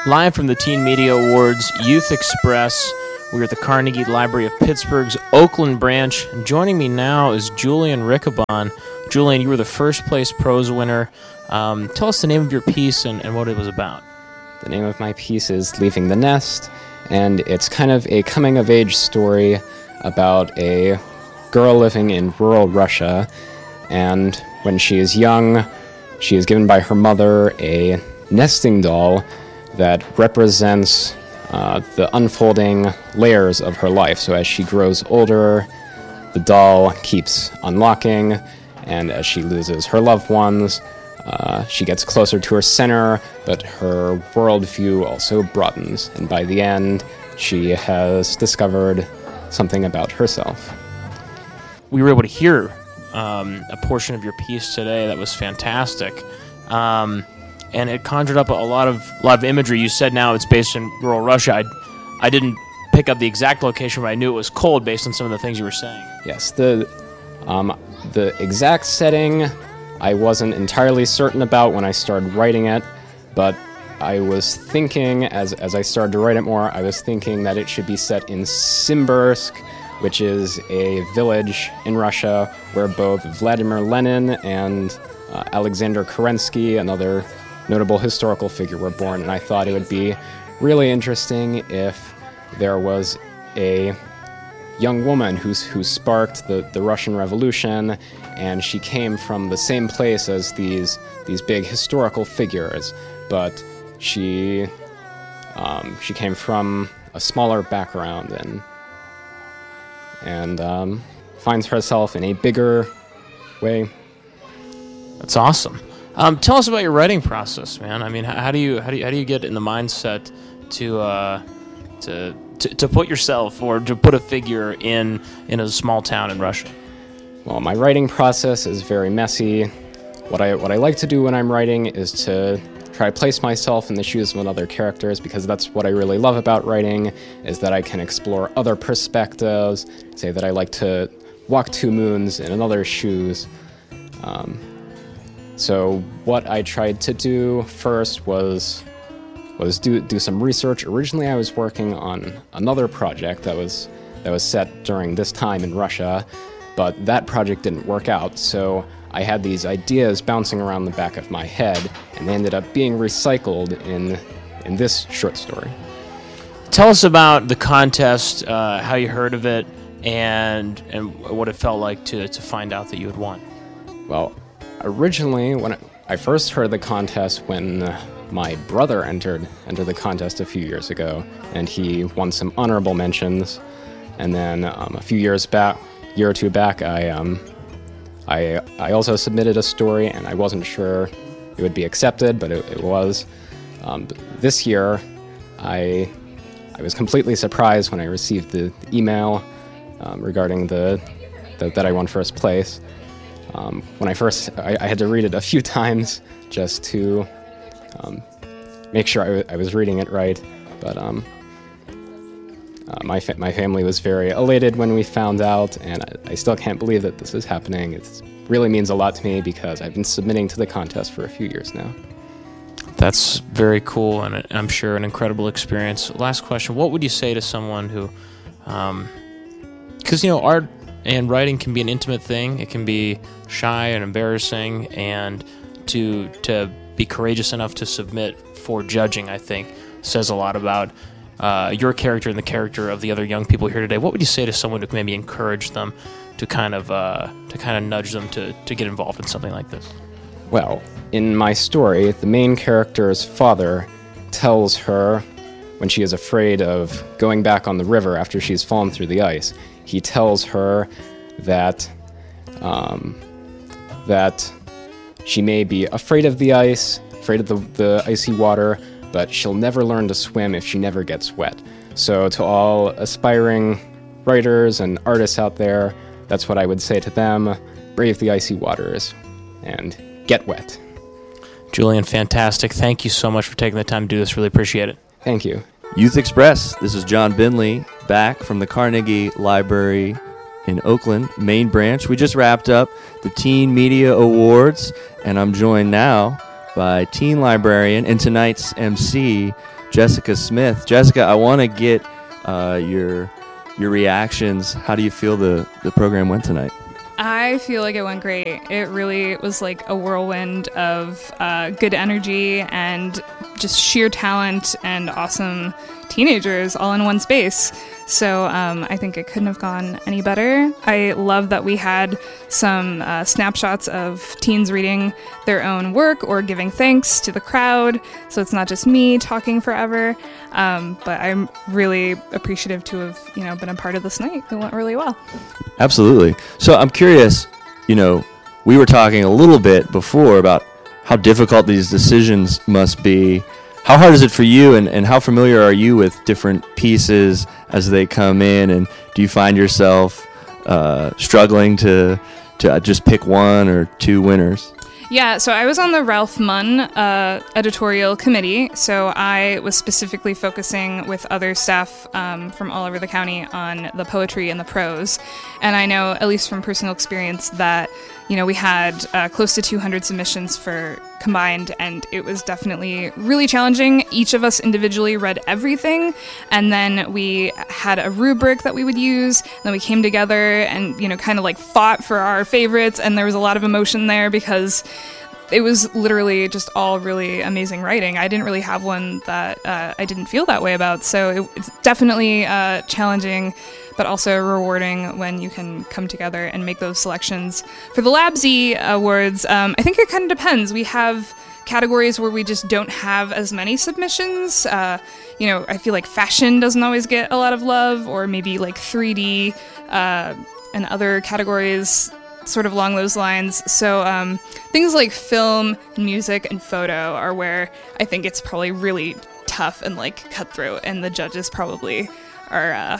Live from the Teen Media Awards Youth Express, we're at the Carnegie Library of Pittsburgh's Oakland branch. And joining me now is Julian Riccobon. Julian, you were the first place prose winner. Tell us the name of your piece and what it was about. The name of my piece is Leaving the Nest, and it's kind of a coming-of-age story about a girl living in rural Russia, and when she is young, she is given by her mother a nesting doll that represents the unfolding layers of her life. So as she grows older, the doll keeps unlocking, and as she loses her loved ones, she gets closer to her center, but her worldview also broadens, and by the end, she has discovered something about herself. We were able to hear a portion of your piece today that was fantastic, and it conjured up a lot of imagery. You said now it's based in rural Russia. I didn't pick up the exact location, but I knew it was cold based on some of the things you were saying. Yes, the exact setting I wasn't entirely certain about when I started writing it, but I was thinking, as I started to write it more, I was thinking that it should be set in Simbirsk, which is a village in Russia where both Vladimir Lenin and Alexander Kerensky, another notable historical figure, were born. And I thought it would be really interesting if there was a young woman who sparked the Russian Revolution, and she came from the same place as these big historical figures, but she came from a smaller background and finds herself in a bigger way. That's awesome. Tell us about your writing process, man. I mean, how do you get in the mindset to put yourself or to put a figure in a small town in Russia? Well, my writing process is very messy. What I like to do when I'm writing is to try to place myself in the shoes of other characters, because that's what I really love about writing, is that I can explore other perspectives, say that I like to walk two moons in another's shoes. So what I tried to do first was do some research. Originally I was working on another project that was set during this time in Russia, but that project didn't work out, so I had these ideas bouncing around the back of my head, and they ended up being recycled in this short story. Tell us about the contest, how you heard of it, and what it felt like to find out that you had won. Well, originally, when I first heard the contest, when my brother entered the contest a few years ago, and he won some honorable mentions, and then a year or two back, I also submitted a story, and I wasn't sure it would be accepted, but it was. But this year, I was completely surprised when I received the email regarding that I won first place. When I had to read it a few times just to make sure I was reading it right, but my family was very elated when we found out, and I still can't believe that this is happening. It really means a lot to me because I've been submitting to the contest for a few years now. That's very cool, and I'm sure an incredible experience. Last question, what would you say to someone who, because, art and writing can be an intimate thing. It can be shy and embarrassing, and to be courageous enough to submit for judging, I think, says a lot about your character and the character of the other young people here today. What would you say to someone to maybe encourage them to kind of nudge them to get involved in something like this? Well, in my story, the main character's father tells her, when she is afraid of going back on the river after she's fallen through the ice, he tells her that she may be afraid of the ice, afraid of the icy water, but she'll never learn to swim if she never gets wet. So to all aspiring writers and artists out there, that's what I would say to them: brave the icy waters and get wet. Julian, fantastic. Thank you so much for taking the time to do this. Really appreciate it. Thank you. Youth Express. This is John Binley, back from the Carnegie Library in Oakland, main branch. We just wrapped up the Teen Media Awards, and I'm joined now by teen librarian and tonight's MC, Jessica Smith. Jessica, I want to get your reactions. How do you feel the program went tonight? I feel like it went great. It really was like a whirlwind of good energy and just sheer talent and awesome teenagers all in one space. So I think it couldn't have gone any better. I love that we had some snapshots of teens reading their own work or giving thanks to the crowd. So it's not just me talking forever. But I'm really appreciative to have, been a part of this night. It went really well. Absolutely. So I'm curious, we were talking a little bit before about how difficult these decisions must be. How hard is it for you, and how familiar are you with different pieces as they come in? And do you find yourself struggling to just pick one or two winners? Yeah, so I was on the Ralph Munn editorial committee, so I was specifically focusing with other staff from all over the county on the poetry and the prose. And I know, at least from personal experience, that we had close to 200 submissions for combined, and it was definitely really challenging. Each of us individually read everything, and then we had a rubric that we would use. And then we came together and kind of like fought for our favorites, and there was a lot of emotion there because it was literally just all really amazing writing. I didn't really have one that I didn't feel that way about, so it's definitely challenging, but also rewarding when you can come together and make those selections. For the LabZ Awards, I think it kind of depends. We have categories where we just don't have as many submissions. I feel like fashion doesn't always get a lot of love, or maybe like 3D and other categories sort of along those lines. So things like film, music, and photo are where I think it's probably really tough and like cutthroat, and the judges probably are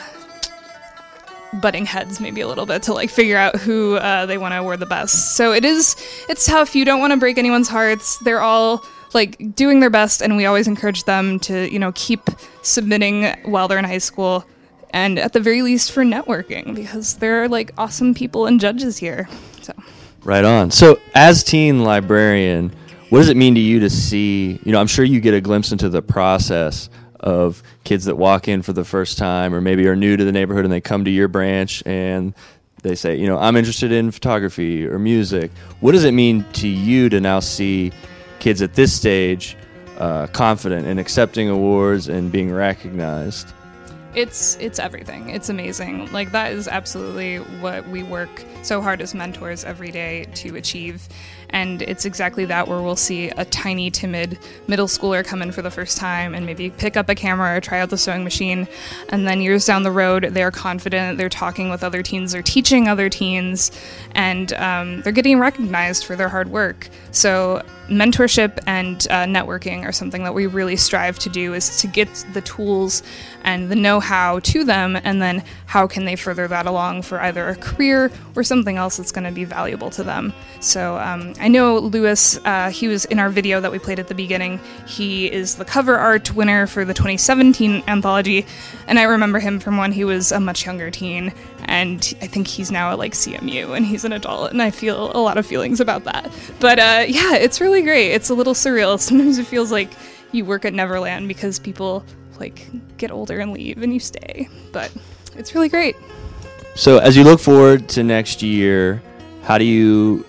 butting heads maybe a little bit to like figure out who they want to award the best. So it's tough. You don't want to break anyone's hearts. They're all like doing their best, and we always encourage them to keep submitting while they're in high school, and at the very least for networking, because there are like awesome people and judges here. So right on. So as teen librarian, what does it mean to you to see, I'm sure you get a glimpse into the process of kids that walk in for the first time, or maybe are new to the neighborhood, and they come to your branch and they say, I'm interested in photography or music. What does it mean to you to now see kids at this stage confident in accepting awards and being recognized? It's everything. It's amazing. Like, that is absolutely what we work so hard as mentors every day to achieve. And it's exactly that, where we'll see a tiny, timid middle schooler come in for the first time and maybe pick up a camera or try out the sewing machine. And then years down the road, they're confident, they're talking with other teens, they're teaching other teens, and they're getting recognized for their hard work. So mentorship and networking are something that we really strive to do, is to get the tools and the know-how to them, and then how can they further that along for either a career or something else that's going to be valuable to them. So I know Lewis, he was in our video that we played at the beginning. He is the cover art winner for the 2017 anthology, and I remember him from when he was a much younger teen, and I think he's now at like CMU, and he's an adult, and I feel a lot of feelings about that. But yeah, it's really great. It's a little surreal. Sometimes it feels like you work at Neverland, because people like get older and leave and you stay, but it's really great. So as you look forward to next year, how do you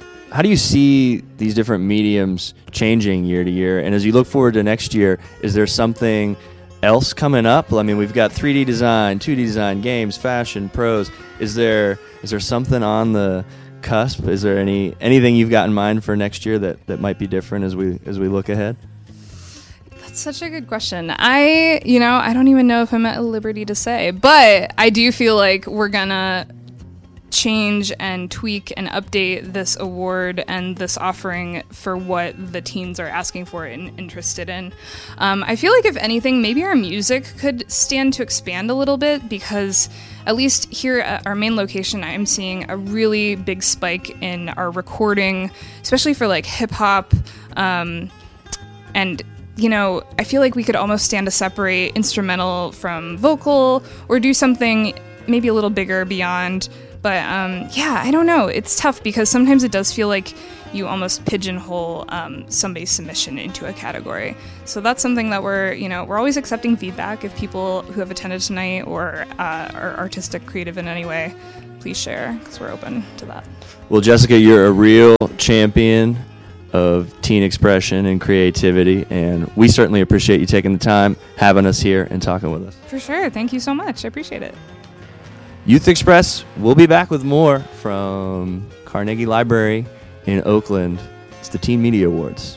see these different mediums changing year to year? And as you look forward to next year, is there something else coming up? I mean, we've got 3D design, 2D design, games, fashion, prose. Is there something on the cusp? Is there anything you've got in mind for next year that might be different as we look ahead? That's such a good question. I don't even know if I'm at liberty to say, but I do feel like we're gonna change and tweak and update this award and this offering for what the teens are asking for and interested in. I feel like, if anything, maybe our music could stand to expand a little bit, because at least here at our main location, I'm seeing a really big spike in our recording, especially for like hip hop, and I feel like we could almost stand to separate instrumental from vocal, or do something maybe a little bigger beyond But yeah, I don't know. It's tough because sometimes it does feel like you almost pigeonhole somebody's submission into a category. So that's something that we're always accepting feedback. If people who have attended tonight or are artistic, creative in any way, please share, because we're open to that. Well, Jessica, you're a real champion of teen expression and creativity, and we certainly appreciate you taking the time, having us here, and talking with us. For sure. Thank you so much. I appreciate it. Youth Express, we'll be back with more from Carnegie Library in Oakland. It's the Teen Media Awards.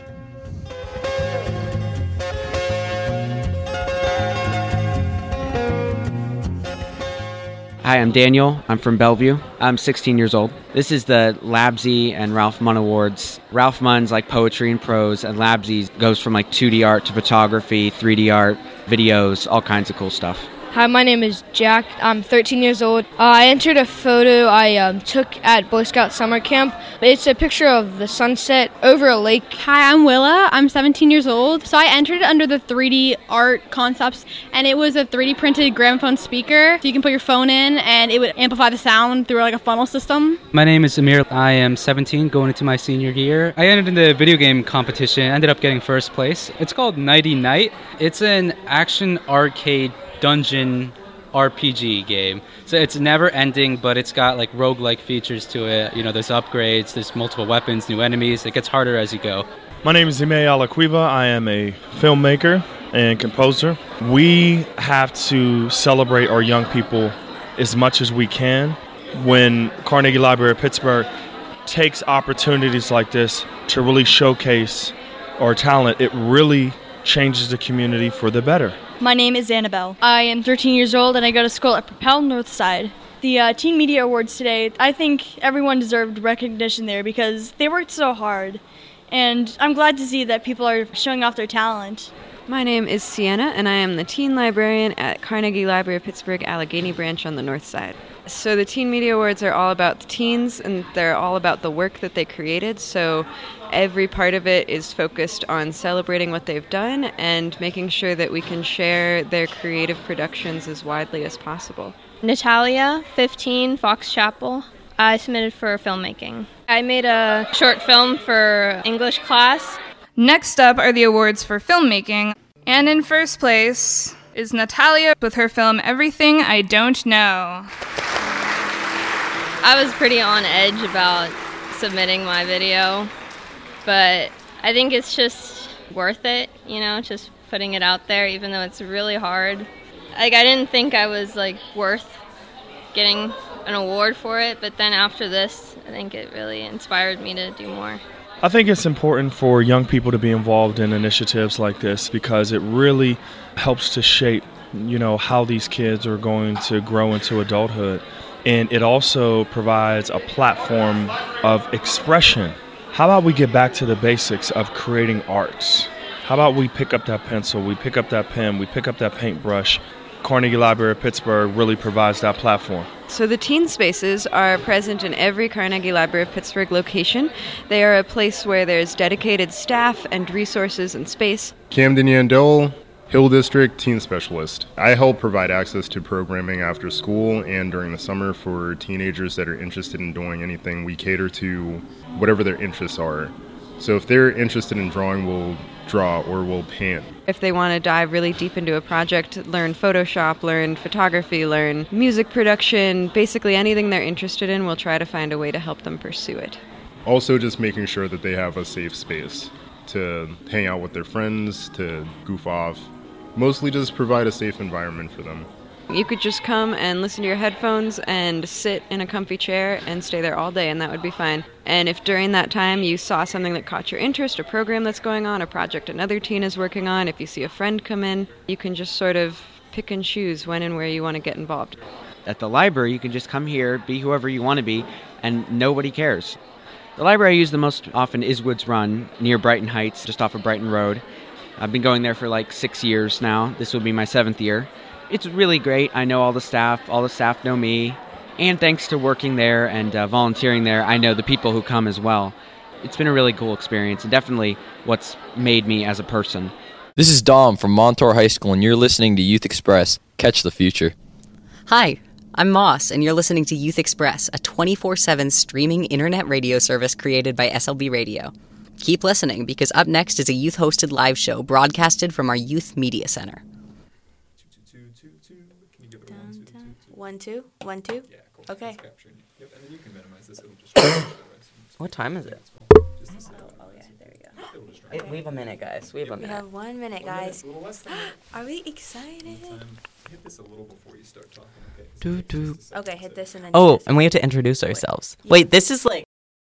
Hi, I'm Daniel. I'm from Bellevue. I'm 16 years old. This is the Labsy and Ralph Munn Awards. Ralph Munn's like poetry and prose, and Labsy's goes from like 2D art to photography, 3D art, videos, all kinds of cool stuff. Hi, my name is Jack. I'm 13 years old. I entered a photo I took at Boy Scout summer camp. It's a picture of the sunset over a lake. Hi, I'm Willa. I'm 17 years old. So I entered under the 3D art concepts, and it was a 3D printed gramophone speaker. So you can put your phone in, and it would amplify the sound through like a funnel system. My name is Amir. I am 17, going into my senior year. I entered in the video game competition, ended up getting first place. It's called Nighty Night. It's an action arcade dungeon RPG game. So it's never ending, but it's got like roguelike features to it. You know, there's upgrades, there's multiple weapons, new enemies. It gets harder as you go. My name is Ime Alaquiva. I am a filmmaker and composer. We have to celebrate our young people as much as we can. When Carnegie Library of Pittsburgh takes opportunities like this to really showcase our talent, it really changes the community for the better. My name is Annabelle. I am 13 years old and I go to school at Propel Northside. The Teen Media Awards today, I think everyone deserved recognition there because they worked so hard. And I'm glad to see that people are showing off their talent. My name is Sienna, and I am the teen librarian at Carnegie Library of Pittsburgh Allegheny Branch on the north side. So the Teen Media Awards are all about the teens, and they're all about the work that they created. So every part of it is focused on celebrating what they've done and making sure that we can share their creative productions as widely as possible. Natalia, 15, Fox Chapel. I submitted for filmmaking. I made a short film for English class. Next up are the awards for filmmaking. And in first place is Natalia with her film Everything I Don't Know. I was pretty on edge about submitting my video, but I think it's just worth it, you know, just putting it out there, even though it's really hard. Like, I didn't think I was, like, worth getting an award for it, but then after this, I think it really inspired me to do more. I think it's important for young people to be involved in initiatives like this because it really helps to shape, you know, how these kids are going to grow into adulthood. And it also provides a platform of expression. How about we get back to the basics of creating arts? How about we pick up that pencil, we pick up that pen, we pick up that paintbrush? Carnegie Library of Pittsburgh really provides that platform. So the teen spaces are present in every Carnegie Library of Pittsburgh location. They are a place where there's dedicated staff and resources and space. Camden Yandel, Hill District Teen Specialist. I help provide access to programming after school and during the summer for teenagers that are interested in doing anything. We cater to whatever their interests are. So if they're interested in drawing, we'll draw or we'll paint. If they want to dive really deep into a project, learn Photoshop, learn photography, learn music production, basically anything they're interested in, we'll try to find a way to help them pursue it. Also just making sure that they have a safe space to hang out with their friends, to goof off. Mostly just provide a safe environment for them. You could just come and listen to your headphones and sit in a comfy chair and stay there all day, and that would be fine. And if during that time you saw something that caught your interest, a program that's going on, a project another teen is working on, if you see a friend come in, you can just sort of pick and choose when and where you want to get involved. At the library, you can just come here, be whoever you want to be, and nobody cares. The library I use the most often is Woods Run, near Brighton Heights, just off of Brighton Road. I've been going there for like 6 years now. This will be my 7th year. It's really great. I know all the staff know me. And thanks to working there and volunteering there, I know the people who come as well. It's been a really cool experience and definitely what's made me as a person. This is Dom from Montour High School, and you're listening to Youth Express. Catch the future. Hi, I'm Moss, and you're listening to Youth Express, a 24/7 streaming internet radio service created by SLB Radio. Keep listening, because up next is a youth-hosted live show broadcasted from our Youth Media Center. 1, 2, 1, 2. Yeah, cool. Okay. Yep, and then you can minimize this. It'll just. What time is it? Oh yeah, there you go. Wait, we have a minute, guys. We have a minute. We have 1 minute, guys. Are we excited? Hit this a little before you start talking. Do. Okay, hit this and then. Oh, and we have to introduce ourselves. Wait, this is like.